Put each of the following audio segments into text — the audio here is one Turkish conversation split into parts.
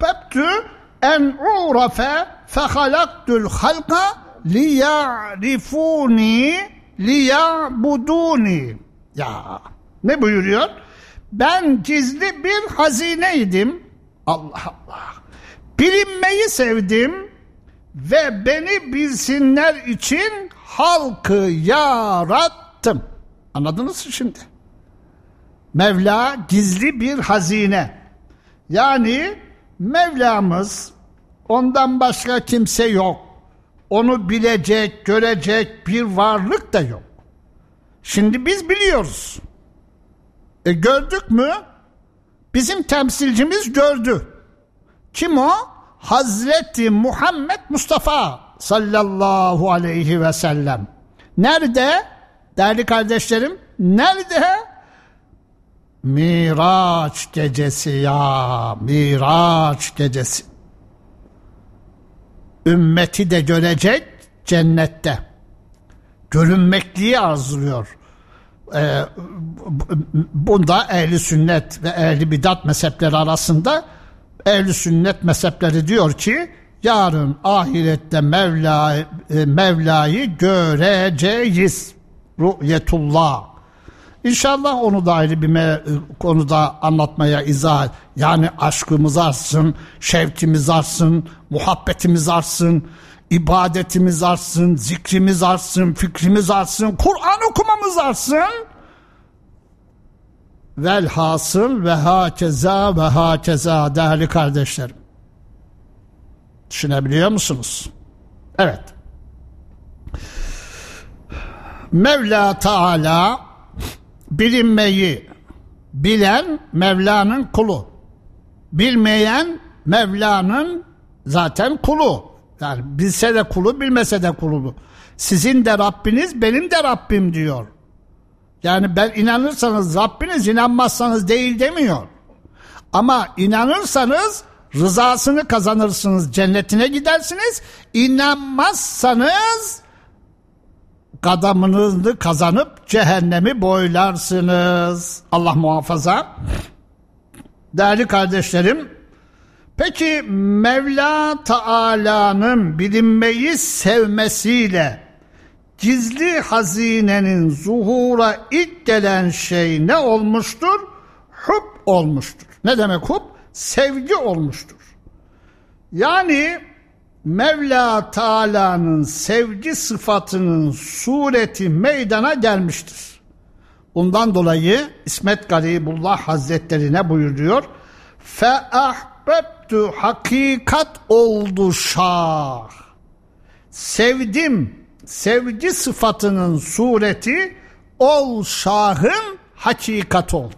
ahbebtü en u'rafe fehalaktul halka liya'rifuni liya'buduni. Ya ne buyuruyor? Ben gizli bir hazineydim. Allah Allah. Bilinmeyi sevdim ve beni bilsinler için halkı yarattım. Anladınız mı şimdi? Mevla gizli bir hazine. Yani Mevlamız, ondan başka kimse yok. Onu bilecek, görecek bir varlık da yok. Şimdi biz biliyoruz. Gördük mü? Bizim temsilcimiz gördü. Kim o? Hazreti Muhammed Mustafa sallallahu aleyhi ve sellem. Nerede? Değerli kardeşlerim, nerede? Miraç gecesi ya, Miraç gecesi. Ümmeti de görecek cennette. Görünmekliği arzuluyor. Bunda ehli sünnet ve ehli bidat mezhepleri arasında ehli sünnet mezhepleri diyor ki yarın ahirette Mevla'yı göreceğiz. Ru'yetullah. İnşallah onu da ayrı bir konuda anlatmaya yani aşkımız artsın, şevkimiz artsın, muhabbetimiz artsın, ibadetimiz artsın, zikrimiz artsın, fikrimiz artsın, Kur'an okumamız artsın. Velhasıl ve hakeza değerli kardeşlerim. Düşünebiliyor musunuz? Evet. Mevla Teala bilinmeyi bilen Mevla'nın kulu. Bilmeyen Mevla'nın zaten kulu. Yani bilse de kulu, bilmese de kulu. Sizin de Rabbiniz, benim de Rabbim diyor. Yani ben inanırsanız Rabbiniz, inanmazsanız değil demiyor. Ama inanırsanız rızasını kazanırsınız, cennetine gidersiniz. İnanmazsanız kadamınızı kazanıp cehennemi boylarsınız. Allah muhafaza. Değerli kardeşlerim, peki Mevla Teala'nın bilinmeyi sevmesiyle gizli hazinenin zuhura ilk gelen şey ne olmuştur? Hub olmuştur. Ne demek hub? Sevgi olmuştur. Yani Mevla Teala'nın sevgi sıfatının sureti meydana gelmiştir. Bundan dolayı İsmet Garibullah Hazretleri ne buyuruyor? Feahbebtu, hakikat oldu şah. Sevdim, sevgi sıfatının sureti ol şahın hakikat oldu.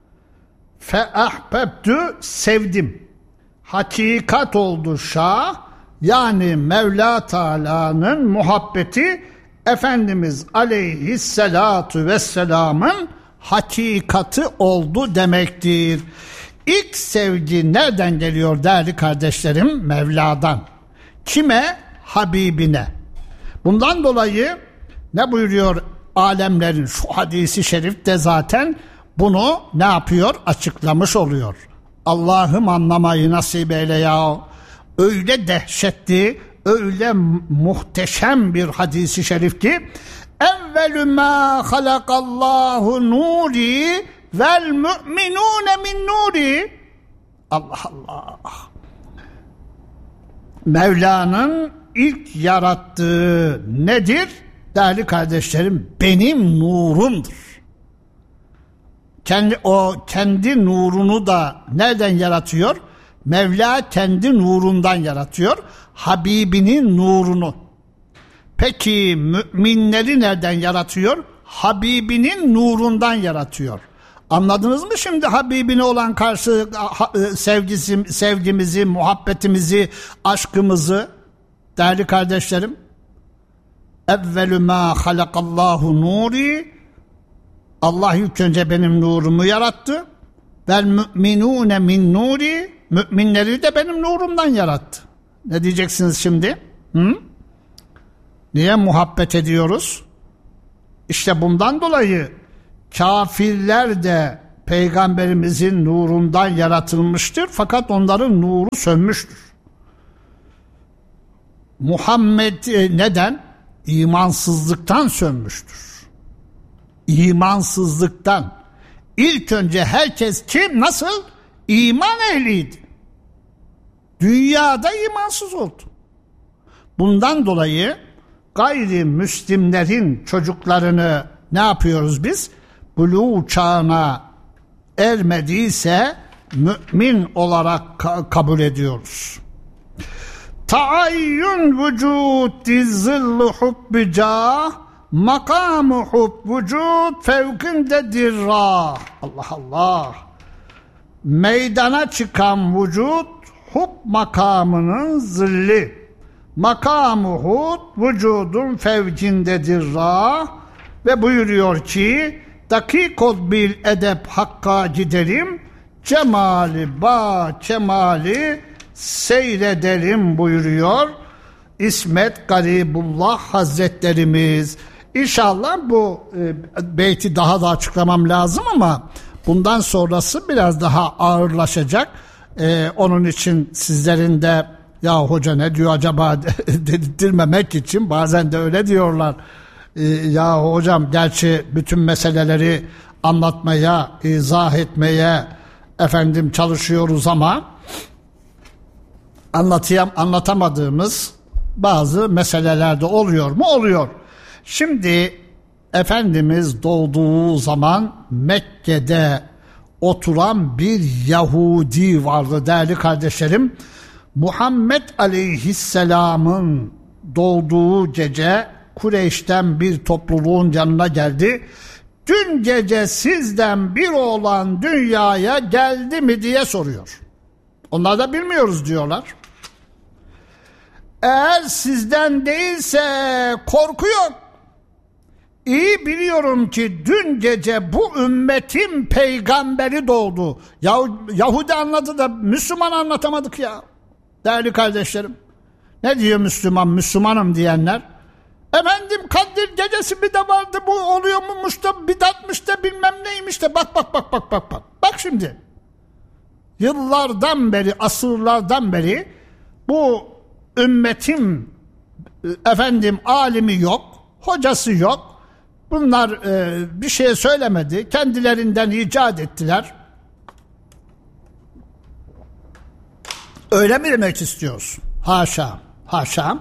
Feahbebtu, sevdim. Hakikat oldu şah. Yani Mevla Teala'nın muhabbeti Efendimiz Aleyhisselatu Vesselam'ın hakikati oldu demektir. İlk sevgi nereden geliyor değerli kardeşlerim? Mevla'dan. Kime? Habibine. Bundan dolayı ne buyuruyor alemlerin şu hadisi şerif de zaten bunu ne yapıyor? Açıklamış oluyor. Allah'ım anlamayı nasip eyle ya. Öyle dehşetli, öyle muhteşem bir hadisi şerif ki evvelü mâ halakallahu nuri vel mü'minûne min nuri. Allah Allah. Mevla'nın ilk yarattığı nedir? Değerli kardeşlerim, benim nurumdur. Kendi nurunu da nereden yaratıyor? Mevla kendi nurundan yaratıyor. Habibinin nurunu. Peki müminleri nereden yaratıyor? Habibinin nurundan yaratıyor. Anladınız mı şimdi Habibine olan karşı sevgimizi, muhabbetimizi, aşkımızı? Değerli kardeşlerim, evvelü mâ halakallahu nuri, Allah ilk önce benim nurumu yarattı. Vel mü'minûne min nuri, müminleri de benim nurumdan yarattı. Ne diyeceksiniz şimdi? Niye muhabbet ediyoruz? İşte bundan dolayı kafirler de Peygamberimizin nurundan yaratılmıştır fakat onların nuru sönmüştür. Muhammed neden? İmansızlıktan sönmüştür. İmansızlıktan. İlk önce herkes kim, nasıl? İman ehliydi. Dünyada imansız oldu. Bundan dolayı gayrimüslimlerin çocuklarını ne yapıyoruz biz? Buluğ çağına ermediyse mümin olarak kabul ediyoruz. Taayyün vücud zillu hubbi cah, makamı hub vücud fevkindedir rah. Allah Allah. Meydana çıkan vücut hub makamının zilli. Makamı hud vücudun fevkindedir rah. Ve buyuruyor ki dakik ol bil edep hakka gidelim, cemali ba kemali seyredelim buyuruyor İsmet Garibullah Hazretlerimiz. İnşallah bu beyti daha da açıklamam lazım ama bundan sonrası biraz daha ağırlaşacak. Onun için sizlerin de ya hoca ne diyor acaba dedirtmemek için bazen de öyle diyorlar. Ya hocam gerçi bütün meseleleri anlatmaya, izah etmeye çalışıyoruz ama anlatamadığımız bazı meselelerde oluyor mu? Oluyor. Şimdi Efendimiz doğduğu zaman Mekke'de oturan bir Yahudi vardı değerli kardeşlerim. Muhammed Aleyhisselam'ın doğduğu gece Kureyş'ten bir topluluğun yanına geldi. Dün gece sizden bir oğlan dünyaya geldi mi diye soruyor. Onlar da bilmiyoruz diyorlar. Eğer sizden değilse korku yok. İyi biliyorum ki dün gece bu ümmetin peygamberi doğdu. Yahudi anladı da Müslüman anlatamadık ya. Değerli kardeşlerim. Ne diyor Müslüman? Müslümanım diyenler. Efendim Kandil gecesi bir de vardı, bu oluyor muymuş da bidatmış da bilmem neymiş de bak. Bak şimdi. Yıllardan beri, asırlardan beri bu ümmetin alimi yok, hocası yok. Bunlar bir şey söylemedi. Kendilerinden icat ettiler. Öyle mi demek istiyorsun? Haşa, haşa.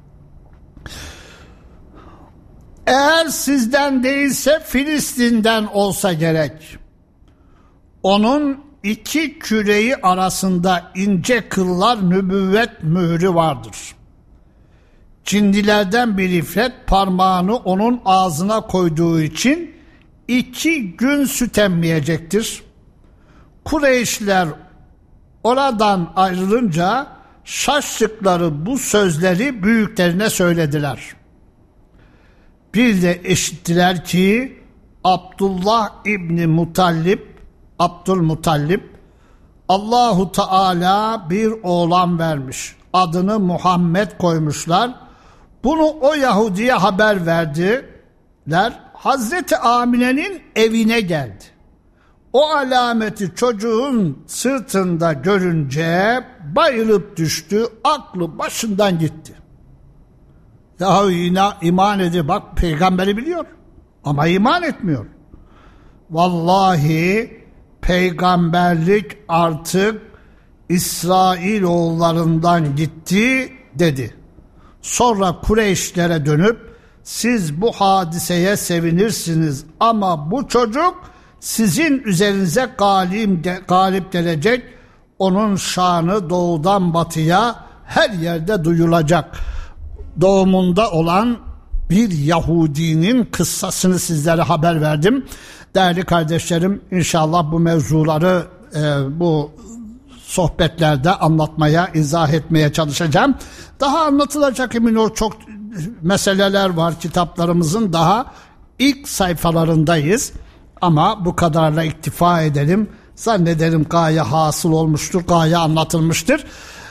Eğer sizden değilse Filistin'den olsa gerek. Onun iki küreği arasında ince kıllar nübüvvet mührü vardır. Çinlilerden bir ifrit parmağını onun ağzına koyduğu için 2 gün süt emmeyecektir. Kureyşler oradan ayrılınca şaştıkları bu sözleri büyüklerine söylediler. Bir de eşittiler ki Abdullah İbni Abdülmutallib Allahu Teala bir oğlan vermiş. Adını Muhammed koymuşlar. Bunu o Yahudi'ye haber verdiler. Hazreti Amine'nin evine geldi. O alameti çocuğun sırtında görünce bayılıp düştü. Aklı başından gitti. Yahu iman ediyor. Bak peygamberi biliyor. Ama iman etmiyor. Vallahi peygamberlik artık İsrailoğullarından gitti dedi. Sonra Kureyşlere dönüp siz bu hadiseye sevinirsiniz ama bu çocuk sizin üzerinize galip gelecek. Onun şanı doğudan batıya her yerde duyulacak. Doğumunda olan bir Yahudinin kıssasını sizlere haber verdim. Değerli kardeşlerim, inşallah bu mevzuları bu sohbetlerde anlatmaya, izah etmeye çalışacağım. Daha anlatılacak emin ol çok meseleler var kitaplarımızın, daha ilk sayfalarındayız. Ama bu kadarla iktifa edelim. Zannederim gaye hasıl olmuştur, gaye anlatılmıştır.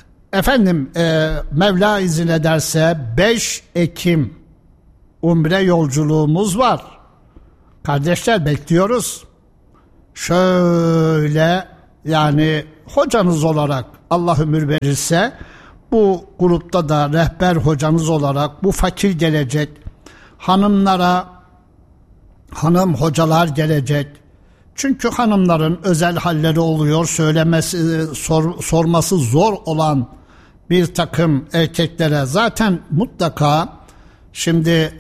Mevla izin ederse 5 Ekim Umre yolculuğumuz var. Kardeşler bekliyoruz. şöyle, yani hocanız olarak Allah ömür verirse bu grupta da rehber hocanız olarak bu fakir gelecek, hanımlara hanım hocalar gelecek. Çünkü hanımların özel halleri oluyor, söylemesi, sorması zor olan bir takım erkeklere zaten mutlaka şimdi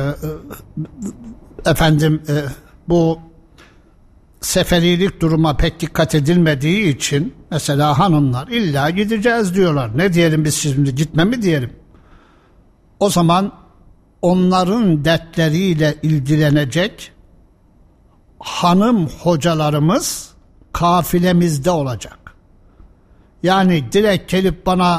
bu seferilik duruma pek dikkat edilmediği için mesela hanımlar illa gideceğiz diyorlar. Ne diyelim biz şimdi, gitme mi diyelim? O zaman onların dertleriyle ilgilenecek hanım hocalarımız kafilemizde olacak. Yani direkt gelip bana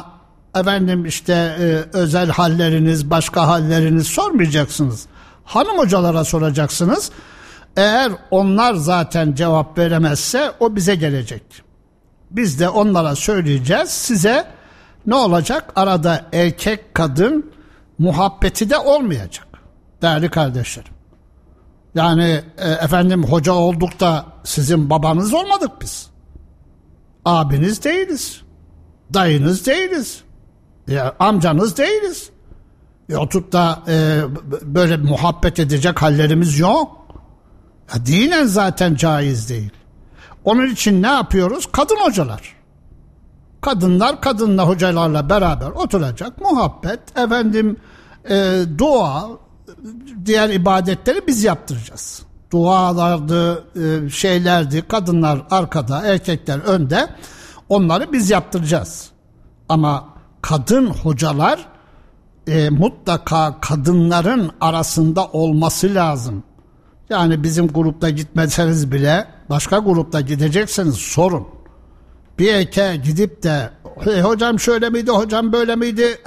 özel halleriniz, başka halleriniz sormayacaksınız. Hanım hocalara soracaksınız. Eğer onlar zaten cevap veremezse o bize gelecek. Biz de onlara söyleyeceğiz. Size ne olacak? Arada erkek kadın muhabbeti de olmayacak. Değerli kardeşlerim. Yani hoca olduk da sizin babanız olmadık biz. Abiniz değiliz. Dayınız değiliz. Amcanız değiliz. Oturup da böyle muhabbet edecek hallerimiz yok. Dinen zaten caiz değil. Onun için ne yapıyoruz? Kadın hocalar. Kadınlar kadınla hocalarla beraber oturacak, muhabbet, dua, diğer ibadetleri biz yaptıracağız. Dualardı, şeylerdi, kadınlar arkada, erkekler önde, onları biz yaptıracağız. Ama kadın hocalar mutlaka kadınların arasında olması lazım. Yani bizim grupta gitmeseniz bile başka grupta gidecekseniz sorun. Bir erkeğe gidip de hocam şöyle miydi, hocam böyle miydi,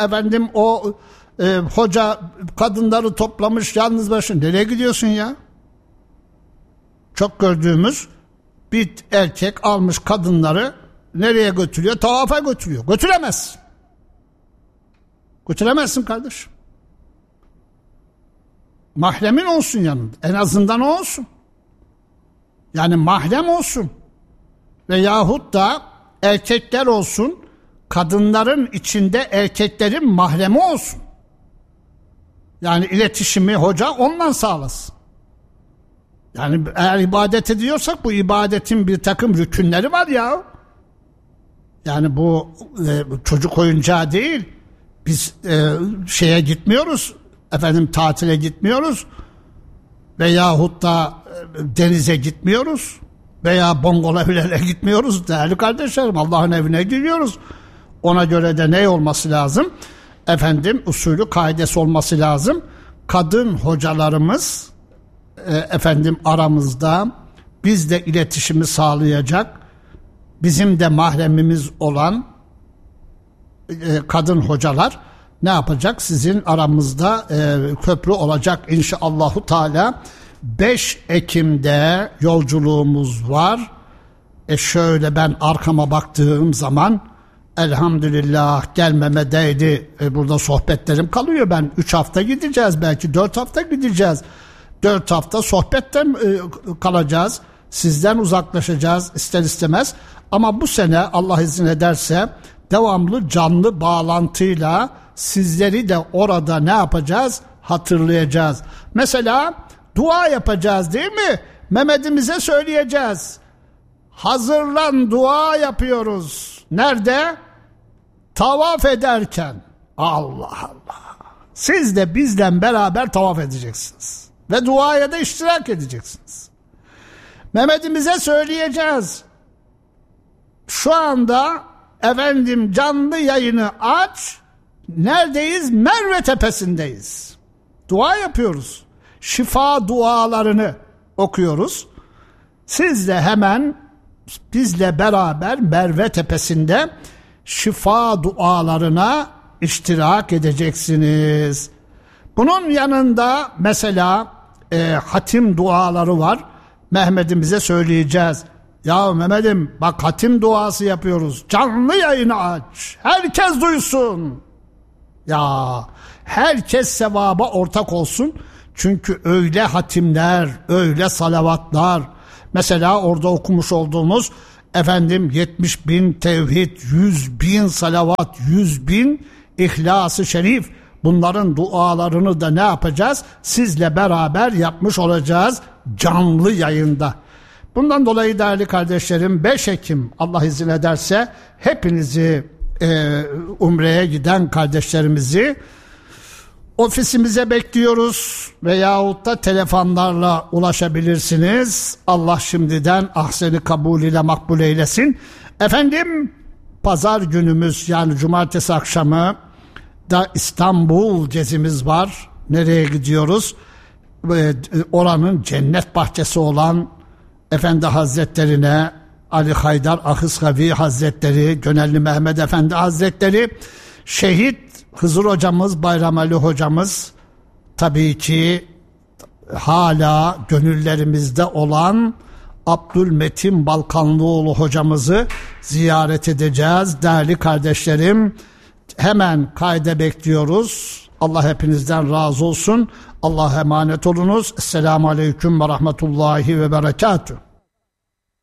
hoca kadınları toplamış yalnız başına. Nereye gidiyorsun ya? Çok gördüğümüz bir erkek almış kadınları nereye götürüyor? Tavafa götürüyor. Götüremezsin. Götüremezsin kardeşim. Mahremin olsun yanında. En azından o olsun. Yani mahrem olsun. Veyahut da erkekler olsun. Kadınların içinde erkeklerin mahremi olsun. Yani iletişimi hoca ondan sağlasın. Yani eğer ibadet ediyorsak bu ibadetin bir takım rükünleri var ya. Yani bu çocuk oyuncağı değil. Biz şeye gitmiyoruz. Tatile gitmiyoruz. Veyahut da denize gitmiyoruz. Veya bongol evlere gitmiyoruz. Değerli kardeşlerim, Allah'ın evine gidiyoruz. Ona göre de ne olması lazım? Usulü, kaidesi olması lazım. Kadın hocalarımız aramızda bizle iletişimi sağlayacak, bizim de mahremimiz olan kadın hocalar ne yapacak? Sizin aramızda köprü olacak inşallahü teala. 5 Ekim'de yolculuğumuz var. Şöyle ben arkama baktığım zaman elhamdülillah gelmeme değdi. Burada sohbetlerim kalıyor. Ben 3 hafta gideceğiz, belki 4 hafta gideceğiz. 4 hafta sohbetten kalacağız. Sizden uzaklaşacağız ister istemez. Ama bu sene Allah izin ederse devamlı canlı bağlantıyla sizleri de orada ne yapacağız? Hatırlayacağız. Mesela dua yapacağız değil mi? Mehmet'imize söyleyeceğiz. Hazırlan, dua yapıyoruz. Nerede? Tavaf ederken. Allah Allah. Siz de bizden beraber tavaf edeceksiniz. Ve duaya da iştirak edeceksiniz. Mehmet'imize söyleyeceğiz. Şu anda canlı yayını aç. Neredeyiz? Merve Tepesi'ndeyiz. Dua yapıyoruz. Şifa dualarını okuyoruz. Siz de hemen bizle beraber Merve Tepesi'nde şifa dualarına iştirak edeceksiniz. Bunun yanında mesela hatim duaları var. Mehmet'imize söyleyeceğiz. Ya Mehmet'im bak, hatim duası yapıyoruz. Canlı yayını aç. Herkes duysun. Ya herkes sevaba ortak olsun. Çünkü öyle hatimler, öyle salavatlar Mesela orada okumuş olduğumuz 70 bin tevhid, 100 bin salavat, 100 bin İhlas-ı Şerif, bunların dualarını da ne yapacağız? Sizle beraber yapmış olacağız canlı yayında. Bundan dolayı değerli kardeşlerim, 5 Ekim Allah izin ederse hepinizi Umre'ye giden kardeşlerimizi ofisimize bekliyoruz veyahut da telefonlarla ulaşabilirsiniz. Allah şimdiden ahseni kabul ile makbul eylesin. Efendim, pazar günümüz yani cumartesi akşamı da İstanbul gezimiz var. Nereye gidiyoruz? Oranın cennet bahçesi olan Efendi Hazretlerine, Ali Haydar Ahıskavi Hazretleri, Gönelli Mehmet Efendi Hazretleri, Şehit Hızır Hocamız, Bayram Ali Hocamız, tabii ki hala gönüllerimizde olan Abdülmetin Balkanlıoğlu Hocamızı ziyaret edeceğiz. Değerli kardeşlerim, hemen kayda bekliyoruz. Allah hepinizden razı olsun. Allah'a emanet olunuz. Esselamu Aleyküm ve Rahmetullahi ve Berekatuhu.